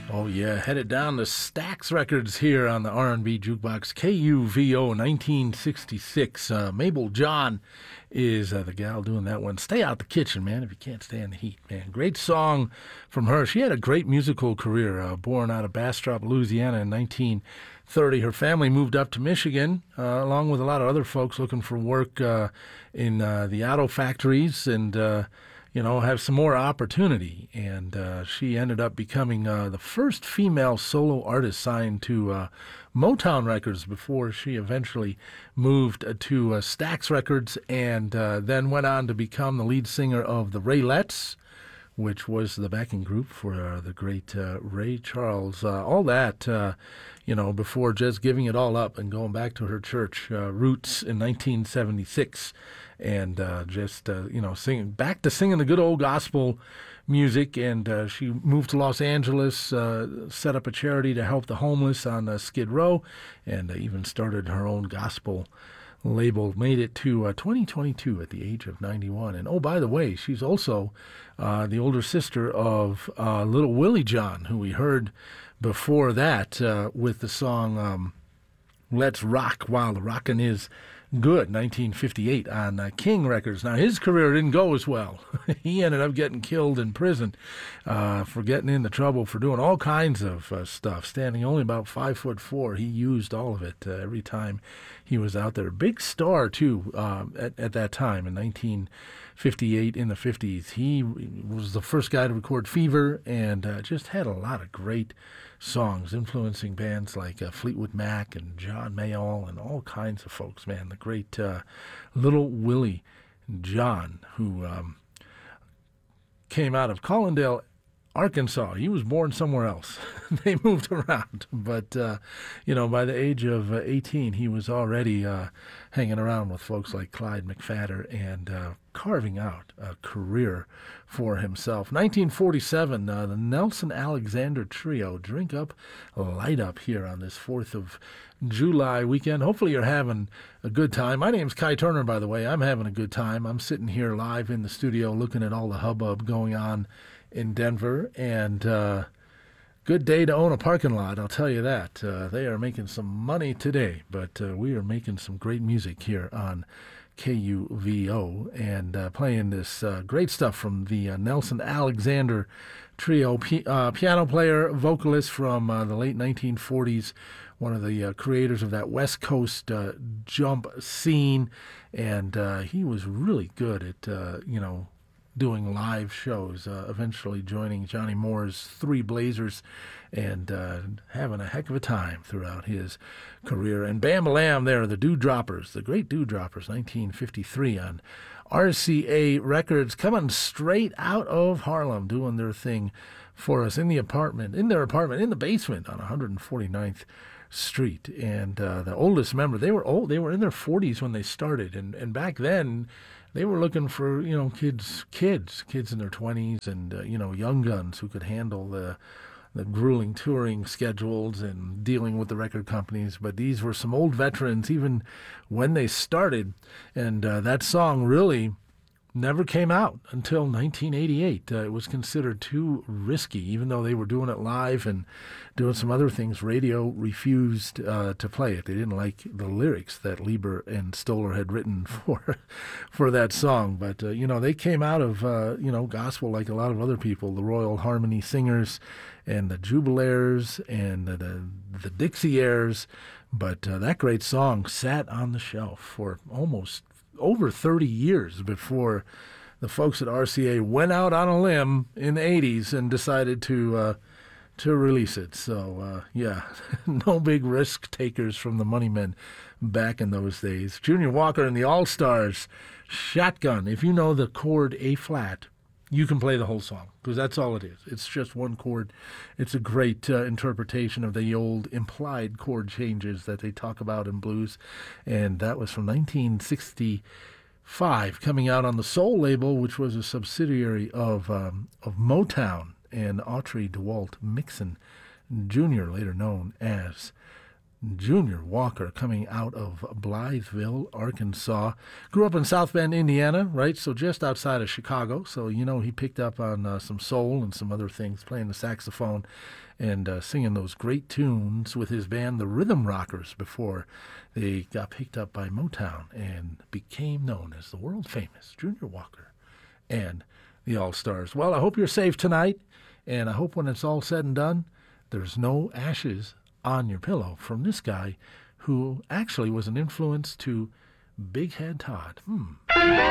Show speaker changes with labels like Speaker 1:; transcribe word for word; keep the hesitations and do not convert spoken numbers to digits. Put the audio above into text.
Speaker 1: Oh yeah, headed down to Stax Records here on the R and B Jukebox, K U V O nineteen sixty-six. Uh, Mabel John is uh, the gal doing that one. Stay out the kitchen, man, if you can't stand the heat, man. Great song from her. She had a great musical career. Uh, born out of Bastrop, Louisiana in nineteen thirty. Her family moved up to Michigan, uh, along with a lot of other folks looking for work uh, in uh, the auto factories and uh, you know, have some more opportunity. And uh, she ended up becoming uh, the first female solo artist signed to uh, Motown Records before she eventually moved uh, to uh, Stax Records and uh, then went on to become the lead singer of the Raylettes, which was the backing group for uh, the great uh, Ray Charles. Uh, all that, uh, you know, before just giving it all up and going back to her church uh, roots in nineteen seventy-six. And uh, just, uh, you know, singing, back to singing the good old gospel music. And uh, she moved to Los Angeles, uh, set up a charity to help the homeless on uh, Skid Row, and uh, even started her own gospel label. Made it to uh, twenty twenty-two at the age of ninety-one. And oh, by the way, she's also uh, the older sister of uh, Little Willie John, who we heard before that uh, with the song um, Let's Rock While the Rockin' Is Good, nineteen fifty-eight on uh, King Records. Now, his career didn't go as well. He ended up getting killed in prison uh, for getting into trouble for doing all kinds of uh, stuff. Standing only about five foot four, he used all of it uh, every time he was out there. Big star, too, uh, at, at that time in nineteen fifty-eight, in the fifties. He was the first guy to record Fever and uh, just had a lot of great songs, influencing bands like uh, Fleetwood Mac and John Mayall and all kinds of folks, man. The great uh, Little Willie John, who um, came out of Collindale, Arkansas. He was born somewhere else. They moved around. But, uh, you know, by the age of uh, eighteen, he was already uh, hanging around with folks like Clyde McPhatter and uh, carving out a career for himself. nineteen forty-seven, uh, the Nelson Alexander Trio, Drink Up, Light Up here on this fourth of July weekend. Hopefully you're having a good time. My name's Kai Turner, by the way. I'm having a good time. I'm sitting here live in the studio looking at all the hubbub going on in Denver, and uh, good day to own a parking lot, I'll tell you that. Uh, they are making some money today, but uh, we are making some great music here on K U V O and uh, playing this uh, great stuff from the uh, Nelson Alexander Trio, P- uh, piano player, vocalist from uh, the late nineteen forties, one of the uh, creators of that West Coast uh, jump scene, and uh, he was really good at, uh, you know, doing live shows, uh, eventually joining Johnny Moore's Three Blazers and uh, having a heck of a time throughout his career. And Bam-A-Lam there, the Dewdroppers, the great Dewdroppers, nineteen fifty-three on R C A Records, coming straight out of Harlem, doing their thing for us in the apartment, in their apartment, in the basement on one hundred forty-ninth Street. And uh, the oldest member, they were old, they were in their forties when they started, and, and back then, they were looking for, you know, kids, kids, kids in their twenties and, uh, you know, young guns who could handle the the grueling touring schedules and dealing with the record companies. But these were some old veterans, even when they started. And uh, that song really never came out until nineteen eighty-eight. Uh, it was considered too risky, even though they were doing it live and doing some other things. Radio refused uh, to play it. They didn't like the lyrics that Lieber and Stoller had written for for that song. But, uh, you know, they came out of, uh, you know, gospel like a lot of other people, the Royal Harmony Singers and the Jubilaires and the, the, the Dixieaires. But uh, that great song sat on the shelf for almost over thirty years before the folks at R C A went out on a limb in the eighties and decided to uh, to release it. So, uh, yeah, no big risk takers from the money men back in those days. Junior Walker and the All-Stars, Shotgun. If you know the chord A-flat, you can play the whole song, because that's all it is. It's just one chord. It's a great uh, interpretation of the old implied chord changes that they talk about in blues. And that was from nineteen sixty-five, coming out on the Soul label, which was a subsidiary of um, of Motown, and Autry DeWalt Mixon Junior, later known as Junior Walker, coming out of Blytheville, Arkansas. Grew up in South Bend, Indiana, right? So just outside of Chicago. So, you know, he picked up on uh, some soul and some other things, playing the saxophone and uh, singing those great tunes with his band, the Rhythm Rockers, before they got picked up by Motown and became known as the world-famous Junior Walker and the All-Stars. Well, I hope you're safe tonight, and I hope when it's all said and done, there's no ashes on your pillow from this guy who actually was an influence to Big Head Todd. Hmm.